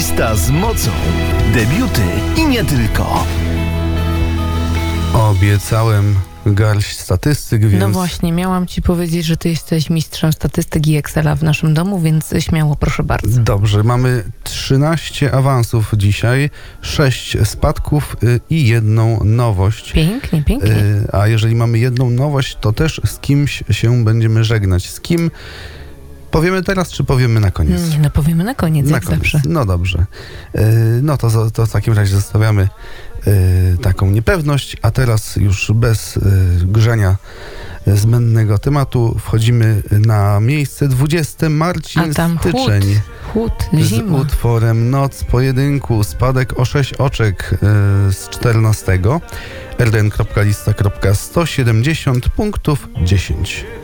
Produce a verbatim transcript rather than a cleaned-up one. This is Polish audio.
Lista z mocą. Debiuty i nie tylko. Obiecałem garść statystyk, więc... No właśnie, miałam ci powiedzieć, że ty jesteś mistrzem statystyki i Excela w naszym domu, więc śmiało, proszę bardzo. Dobrze, mamy trzynaście awansów dzisiaj, sześć spadków y, i jedną nowość. Pięknie, pięknie. Y, a jeżeli mamy jedną nowość, to też z kimś się będziemy żegnać. Z kim powiemy teraz, czy powiemy na koniec? Nie, no powiemy na koniec, Na jak koniec. zawsze. No dobrze. Y, no to, to w takim razie zostawiamy y, taką niepewność, a teraz już bez y, grzania zbędnego tematu wchodzimy na miejsce dwudzieste. Marcin A tam chłód, Styczeń chłód, z zima. utworem Noc pojedynku, spadek o sześć oczek y, z czternastego. r d n kropka lista kropka sto siedemdziesiąt punktów dziesięć.